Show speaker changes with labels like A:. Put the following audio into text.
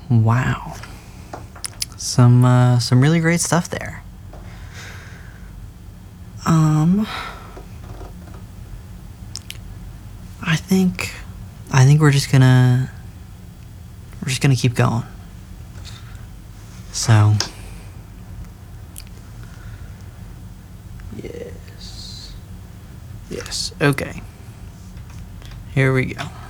A: Wow. Some really great stuff there. I think we're just gonna keep going. So, yes, okay. Here we go.